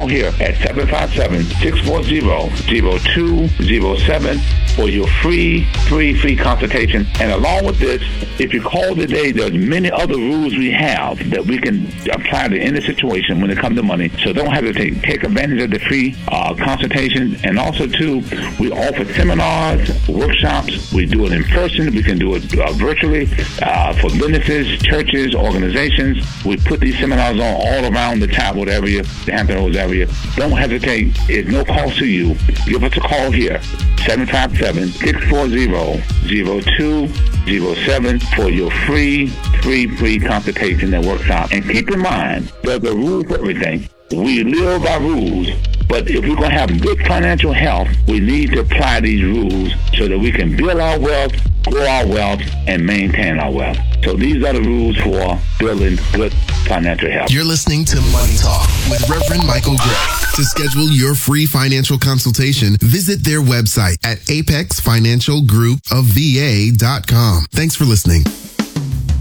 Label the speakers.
Speaker 1: here at 757-640-0207 for your free consultation. And along with this, if you call today, there's many other rules we have that we can apply to any situation when it comes to money. So don't hesitate. Take advantage of the free consultation. And also, too, we offer seminars, workshops. We do it in person. We can do it virtually for businesses, churches, organizations. We put these seminars on all around the Talbot area, the Hampton Roads area. Don't hesitate. It's no cost to you. Give us a call here, 757-640-0207 for your free consultation that works out. And keep in mind, there's a rule for everything. We live by rules, but if we're going to have good financial health, we need to apply these rules so that we can build our wealth, grow our wealth, and maintain our wealth. So these are the rules for building good financial health.
Speaker 2: You're listening to Money Talk with Reverend Michael Gray. To schedule your free financial consultation, visit their website at apexfinancialgroupofva.com. Thanks for listening.